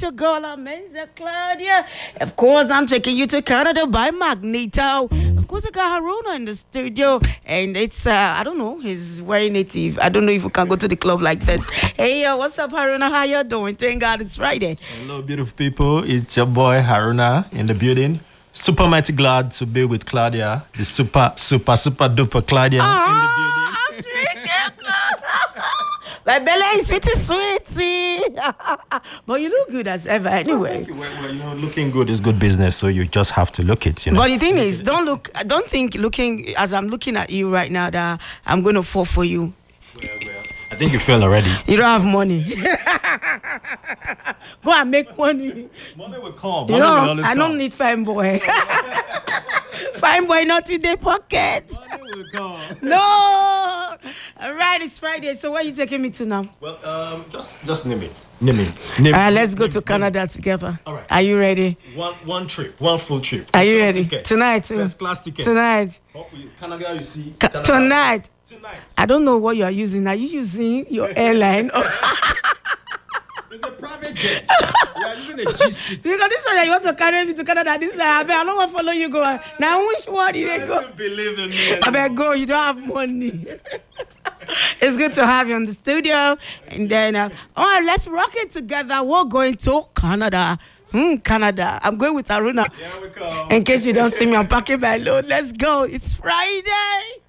it's your girl, Amazing Claudia. Of course, I'm taking you to Canada by Magneto. Of course, I got Haruna in the studio, and it's, I don't know, he's very native. I don't know if we can go to the club like this. Hey, what's up, Haruna? How you doing? Thank God it's Friday. Hello, beautiful people. It's your boy, Haruna, in the building. Super mighty glad to be with Claudia, the super duper Claudia in the building. I'm drinking. My belly is sweetie. But you look good as ever anyway. Well, looking good is good business, so you just have to look it, But the thing is, don't think looking as I'm looking at you right now that I'm going to fall for you. Well, I think you fell already. You don't have money. Go and make money. Money will come. Money will always come. I don't need fine boy. Fine boy, not in their pockets. Money will come. No. All right, it's Friday. So where are you taking me to now? Well, just name it. Name it. All right, let's go to Canada together. All right. Are you ready? One trip, one full trip. Are you ready? Tickets. Tonight. First class tickets. Tonight. Canada, you see. Tonight. I don't know what you are using. Are you using your airline? It's a private jet. We are using a G6. Because this one you want to carry me to Canada. This is I don't want to follow you go. Now which one did they go? Don't believe in me. I better go. You don't have money. It's good to have you in the studio. And then, all right, let's rock it together. We're going to Canada. Canada. I'm going with Haruna. Yeah, we come. In case you don't see me, I'm packing my load. Let's go. It's Friday.